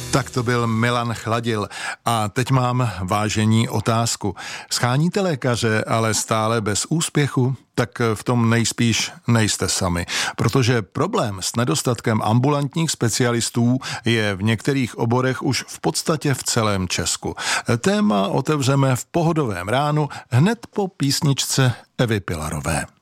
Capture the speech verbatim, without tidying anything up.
Tak to byl Milan Chladil. A teď mám, vážení, otázku. Scháníte lékaře, ale stále bez úspěchu? Tak v tom nejspíš nejste sami. Protože problém s nedostatkem ambulantních specialistů je v některých oborech už v podstatě v celém Česku. Téma otevřeme v pohodovém ránu hned po písničce Evy Pilarové.